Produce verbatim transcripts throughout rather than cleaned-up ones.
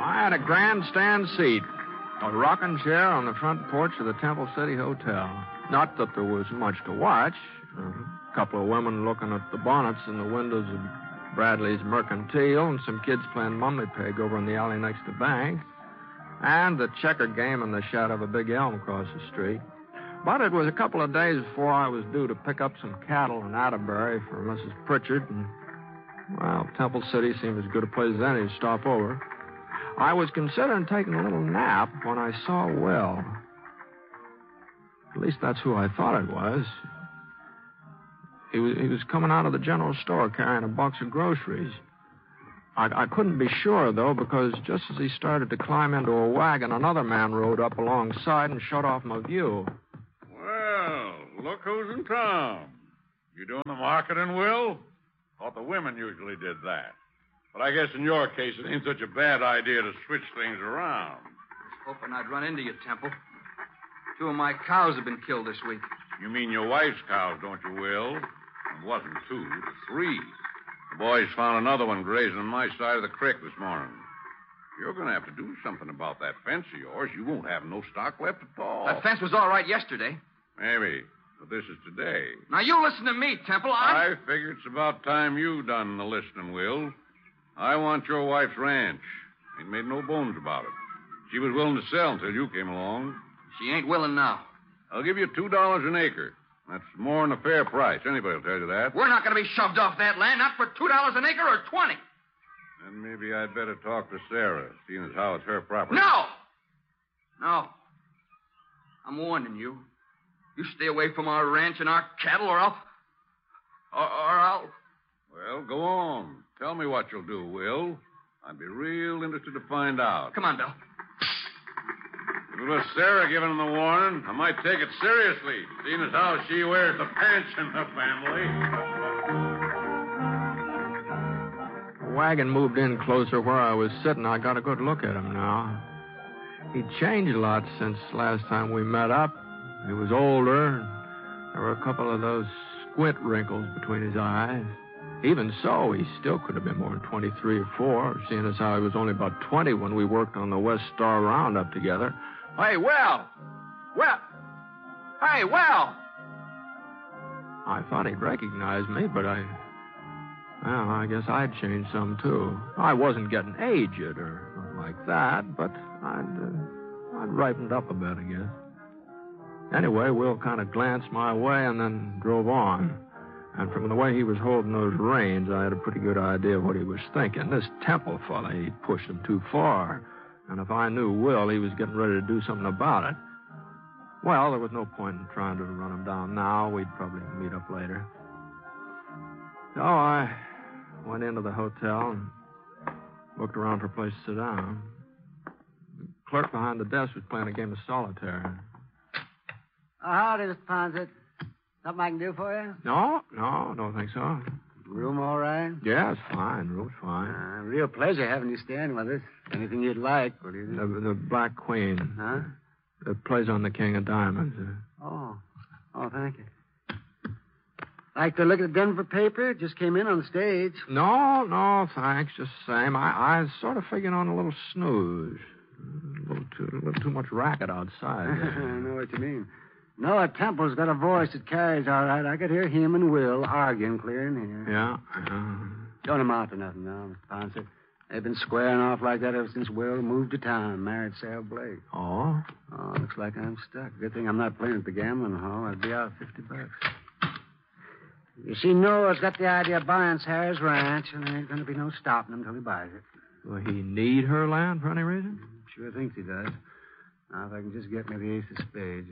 I had a grandstand seat, a rocking chair on the front porch of the Temple City Hotel. Not that there was much to watch. A couple of women looking at the bonnets in the windows of Bradley's Mercantile, and some kids playing mummy peg over in the alley next to the bank, and the checker game in the shadow of a big elm across the street. But it was a couple of days before I was due to pick up some cattle in Atterbury for Missus Pritchard, and, well, Temple City seemed as good a place as any to stop over. I was considering taking a little nap when I saw Will. At least that's who I thought it was. He was, he was coming out of the general store carrying a box of groceries. I, I couldn't be sure, though, because just as he started to climb into a wagon, another man rode up alongside and shut off my view. Well, look who's in town. You doing the marketing, Will? Thought the women usually did that. But I guess in your case, it ain't such a bad idea to switch things around. I was hoping I'd run into you, Temple. Two of my cows have been killed this week. You mean your wife's cows, don't you, Will? It wasn't two, it was three. The boys found another one grazing on my side of the creek this morning. You're going to have to do something about that fence of yours. You won't have no stock left at all. That fence was all right yesterday. Maybe, but this is today. Now, you listen to me, Temple. I... I figure it's about time you done the listening, Will. I want your wife's ranch. Ain't made no bones about it. She was willing to sell until you came along. She ain't willing now. I'll give you two dollars an acre. That's more than a fair price. Anybody will tell you that. We're not going to be shoved off that land, not for two dollars an acre or twenty. Then maybe I'd better talk to Sarah, seeing as how it's her property. No! No. I'm warning you. You stay away from our ranch and our cattle, or I'll... Or, or I'll... Well, go on. Tell me what you'll do, Will. I'd be real interested to find out. Come on, Bill. If it was Sarah giving him the warning, I might take it seriously, seeing as how she wears the pants in the family. The wagon moved in closer where I was sitting. I got a good look at him now. He'd changed a lot since last time we met up. He was older. There were a couple of those squint wrinkles between his eyes. Even so, he still could have been more than twenty-three or four, seeing as how he was only about twenty when we worked on the West Star Roundup together. Hey, Will! Will! Hey, Will! I thought he'd recognize me, but I... Well, I guess I'd changed some, too. I wasn't getting aged or nothing like that, but I'd, uh, I'd ripened up a bit, I guess. Anyway, Will kind of glanced my way and then drove on. And from the way he was holding those reins, I had a pretty good idea of what he was thinking. This Temple fella, he'd pushed him too far. And if I knew Will, he was getting ready to do something about it. Well, there was no point in trying to run him down now. We'd probably meet up later. So I went into the hotel and looked around for a place to sit down. The clerk behind the desk was playing a game of solitaire. Oh, howdy, Mister Ponset. Something I can do for you? No, no, don't think so. Room all right? Yeah, it's fine. Room's fine. Uh, real pleasure having you staying with us. Anything you'd like, what do you The, the Black Queen. Huh? It plays on the King of Diamonds. Oh. Oh, thank you. Like to look at the Denver paper? Just came in on the stage. No, no, thanks. Just the same. I, I was sort of figuring on a little snooze. A little too, a little too much racket outside. I know what you mean. Noah Temple's got a voice that carries all right. I could hear him and Will arguing clear in here. Yeah? Uh, Don't amount to nothing now, Mister Ponset. They've been squaring off like that ever since Will moved to town, married Sarah Blake. oh? Oh, looks like I'm stuck. Good thing I'm not playing at the gambling hall. I'd be out fifty bucks. You see, Noah's got the idea of buying Sarah's ranch, and there ain't going to be no stopping him until he buys it. Will he need her land for any reason? Sure thinks he does. Now, if I can just get me the ace of spades.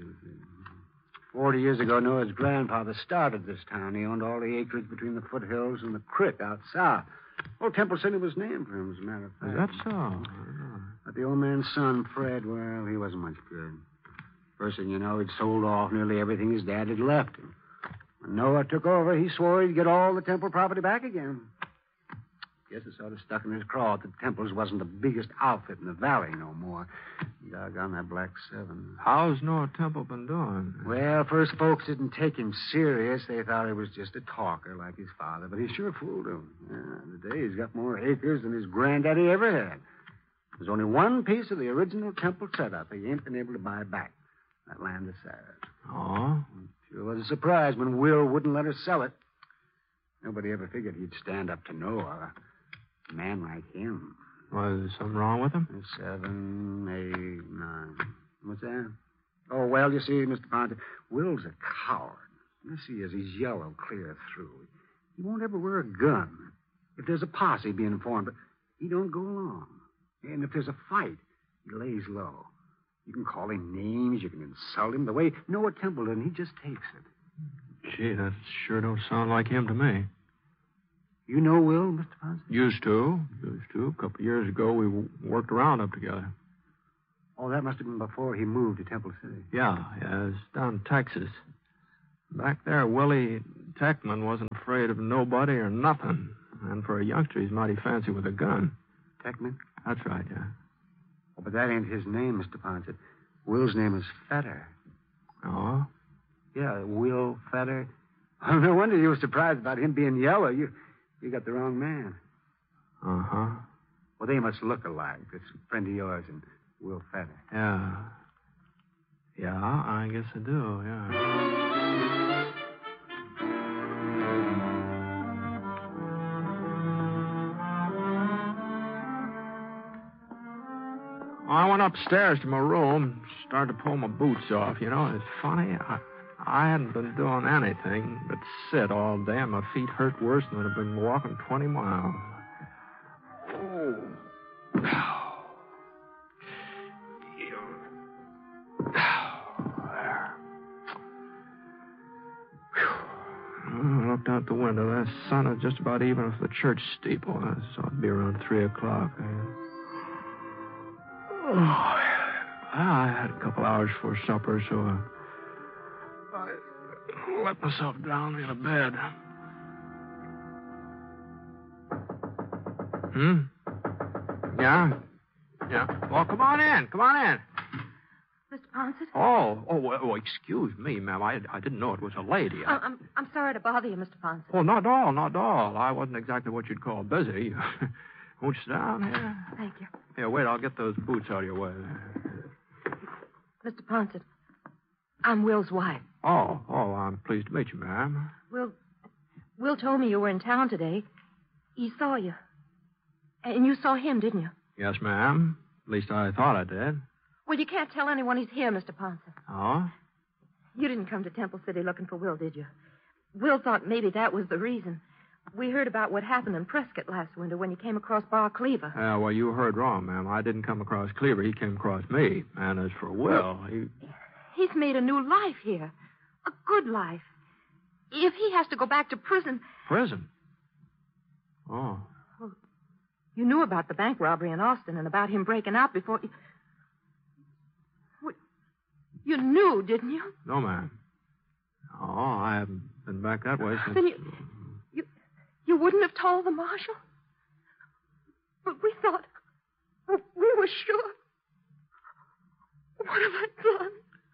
Forty years ago, Noah's grandfather started this town. He owned all the acreage between the foothills and the creek out south. Old Temple City was named for him, as a matter of fact. Is that so? But the old man's son, Fred, well, he wasn't much good. First thing you know, he'd sold off nearly everything his dad had left him. When Noah took over, he swore he'd get all the Temple property back again. Guess it sort of stuck in his craw that Temple's wasn't the biggest outfit in the valley no more. Doggone that Black Seven. How's Noah Temple been doing? Well, first folks didn't take him serious. They thought he was just a talker like his father, but he sure fooled them. Yeah, today he's got more acres than his granddaddy ever had. There's only one piece of the original temple setup he ain't been able to buy back. That land of Sarah's. Oh? Sure was a surprise when Will wouldn't let her sell it. Nobody ever figured he'd stand up to Noah. A man like him. Was there something wrong with him? Seven, eight, nine. What's that? Oh, well, you see, Mister Ponte, Will's a coward. You see, as he's yellow clear through. He won't ever wear a gun. If there's a posse being formed, but he don't go along. And if there's a fight, he lays low. You can call him names, you can insult him. The way Noah Templeton, he just takes it. Gee, that sure don't sound like him to me. You know Will, Mister Ponce? Used to. Used to. A couple of years ago, we w- worked around up together. Oh, that must have been before he moved to Temple City. Yeah, yeah, it's down in Texas. Back there, Willie Techman wasn't afraid of nobody or nothing. And for a youngster, he's mighty fancy with a gun. Techman? That's right, yeah. Oh, but that ain't his name, Mister Ponce. Will's name is Fetter. Oh? Yeah, Will Fetter. Oh, no wonder you were surprised about him being yellow. You you got the wrong man. Uh-huh. Well, they must look alike. It's a friend of yours and Will Fetter. Yeah. Yeah, I guess I do, yeah. I went upstairs to my room, started to pull my boots off. You know, it's funny. I, I hadn't been doing anything but sit all day, and my feet hurt worse than I've been walking twenty miles. Oh. There. I looked out the window. That sun is just about even with the church steeple. So it'd be around three o'clock. Oh, I had a couple hours for supper, so I, I let myself down in a bed. Hmm? Yeah? Yeah. Well, come on in. Come on in. Mister Ponset? Oh, oh, well, well, excuse me, ma'am. I, I didn't know it was a lady. I... Oh, I'm I'm sorry to bother you, Mister Ponset. Oh, not at all, not at all. I wasn't exactly what you'd call busy. Won't you sit down here? Thank you. Here, wait, I'll get those boots out of your way. Mister Ponset, I'm Will's wife. Oh, oh, I'm pleased to meet you, ma'am. Will, Will told me you were in town today. He saw you. And you saw him, didn't you? Yes, ma'am. At least I thought I did. Well, you can't tell anyone he's here, Mister Ponset. Oh? You didn't come to Temple City looking for Will, did you? Will thought maybe that was the reason. We heard about what happened in Prescott last winter when you came across Bar Cleaver. Yeah, well, you heard wrong, ma'am. I didn't come across Cleaver. He came across me. And as for Will, he... He's made a new life here. A good life. If he has to go back to prison... Prison? Oh. Well, you knew about the bank robbery in Austin and about him breaking out before... You, well, you knew, didn't you? No, ma'am. Oh, I haven't been back that way since... Then you... You, you wouldn't have told the marshal? But we thought... We were sure. What have I done?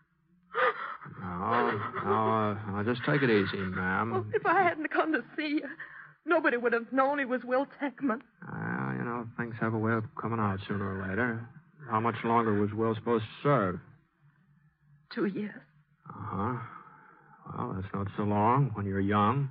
No, no, uh, just take it easy, ma'am. Well, if I hadn't come to see you, nobody would have known he was Will Techman. Uh, you know, things have a way of coming out sooner or later. How much longer was Will supposed to serve? Two years. Uh-huh. Well, that's not so long when you're young.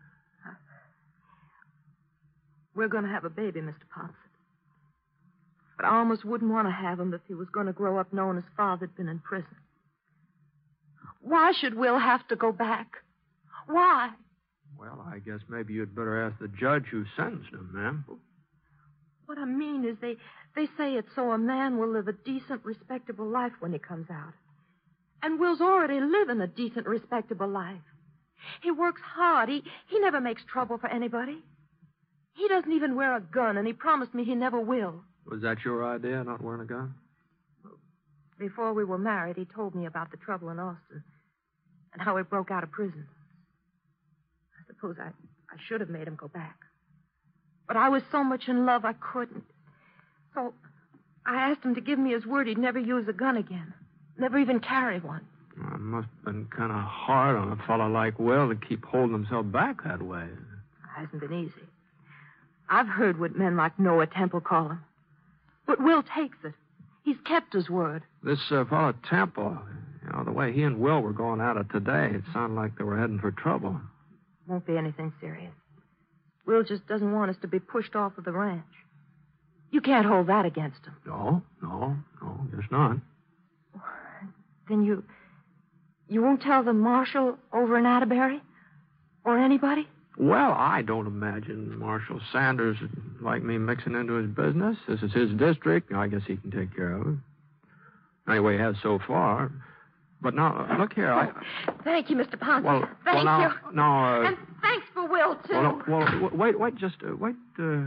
We're going to have a baby, Mister Ponset. But I almost wouldn't want to have him if he was going to grow up knowing his father'd been in prison. Why should Will have to go back? Why? Well, I guess maybe you'd better ask the judge who sentenced him, ma'am. What I mean is they, they say it's so a man will live a decent, respectable life when he comes out. And Will's already living a decent, respectable life. He works hard. He, he never makes trouble for anybody. He doesn't even wear a gun, and he promised me he never will. Was that your idea, not wearing a gun? Before we were married, he told me about the trouble in Austin and how he broke out of prison. I suppose I, I should have made him go back. But I was so much in love I couldn't. So I asked him to give me his word he'd never use a gun again. Never even carry one. Well, it must have been kind of hard on a fellow like Will to keep holding himself back that way. It hasn't been easy. I've heard what men like Noah Temple call him. But Will takes it. He's kept his word. This uh, fellow Temple, you know, the way he and Will were going at it today, it sounded like they were heading for trouble. Won't be anything serious. Will just doesn't want us to be pushed off of the ranch. You can't hold that against him. No, no, no, just not. Then you... You won't tell the marshal over in Atterbury? Or anybody? Well, I don't imagine Marshal Sanders would like me mixing into his business. This is his district. I guess he can take care of it. Anyway, he has so far. But now, look here, I... Thank you, Mister Ponce. Well, Thank well, now, you. now, uh... And thanks for Will, too. Well, no, well, w- wait, wait, just, uh, wait, uh...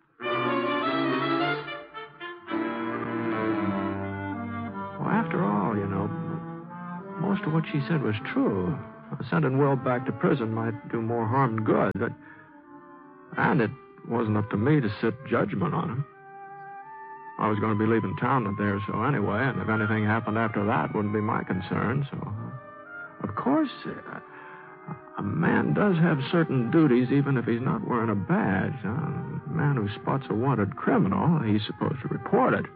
Well, after all, you know, most of what she said was true. Sending Will back to prison might do more harm than good, but... And it wasn't up to me to sit judgment on him. I was going to be leaving town a day or so anyway, and if anything happened after that, it wouldn't be my concern, so... Of course, uh, a man does have certain duties even if he's not wearing a badge. Uh, a man who spots a wanted criminal, he's supposed to report it.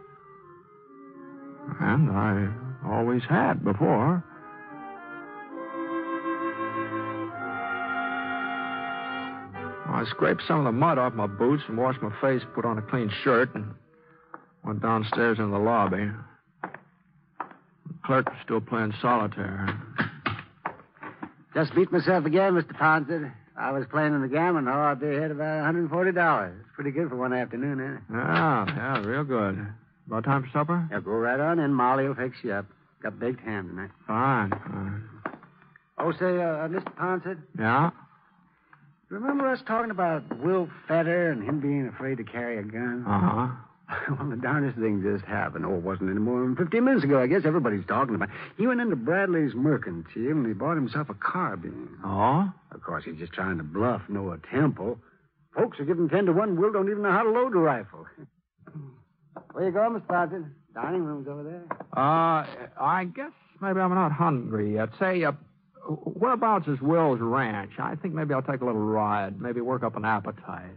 And I always had before. I scraped some of the mud off my boots and washed my face, put on a clean shirt, and went downstairs in the lobby. The clerk was still playing solitaire. Just beat myself again, Mister Ponce. I was playing in the gammon hall. I'd be ahead about one hundred forty dollars. It's pretty good for one afternoon, ain't it? Yeah, yeah, real good. About time for supper? Yeah, go right on in. Molly will fix you up. Got baked ham tonight. Fine, fine. Oh, say, uh, Mister Ponce, Yeah? remember us talking about Will Fetter and him being afraid to carry a gun? Uh-huh. Well, the darndest thing just happened. Oh, it wasn't any more than fifteen minutes ago. I guess everybody's talking about it. He went into Bradley's mercantile and he bought himself a carbine. Oh? Of course, he's just trying to bluff Noah Temple. Folks are giving ten to one. Will don't even know how to load a rifle. Where you going, Mister Ponce? Dining room's over there. Uh, I guess maybe I'm not hungry yet. Say, uh, whereabouts is Will's ranch? I think maybe I'll take a little ride. Maybe work up an appetite.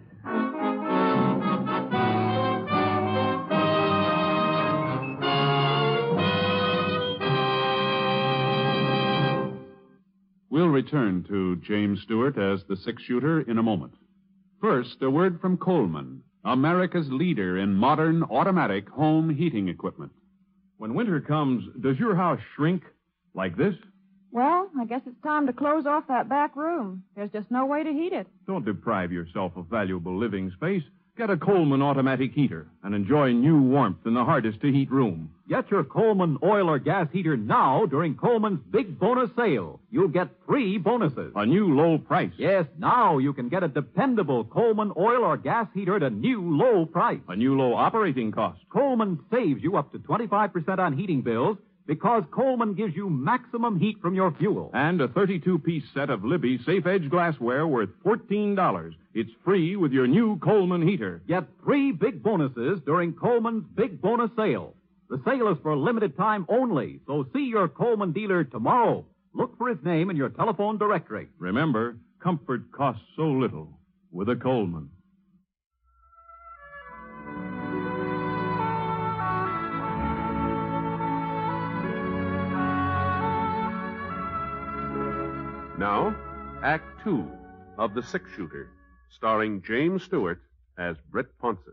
We'll return to James Stewart as the six-shooter in a moment. First, a word from Coleman, America's leader in modern automatic home heating equipment. When winter comes, does your house shrink like this? Well, I guess it's time to close off that back room. There's just no way to heat it. Don't deprive yourself of valuable living space. Get a Coleman automatic heater and enjoy new warmth in the hardest-to-heat room. Get your Coleman oil or gas heater now during Coleman's big bonus sale. You'll get three bonuses. A new low price. Yes, now you can get a dependable Coleman oil or gas heater at a new low price. A new low operating cost. Coleman saves you up to twenty-five percent on heating bills because Coleman gives you maximum heat from your fuel. And a thirty-two piece set of Libby Safe Edge glassware worth fourteen dollars. It's free with your new Coleman heater. Get three big bonuses during Coleman's big bonus sale. The sale is for a limited time only, so see your Coleman dealer tomorrow. Look for his name in your telephone directory. Remember, comfort costs so little with a Coleman. Now, Act Two of The Six-Shooter, starring James Stewart as Britt Ponce.